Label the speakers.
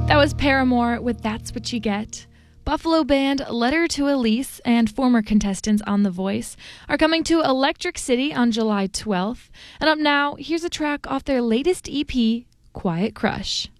Speaker 1: That was Paramore with That's What You Get. Buffalo band Letter to Elise and former contestants on The Voice are coming to Electric City on July 12th. And up now, here's a track off their latest EP, Quiet Crush.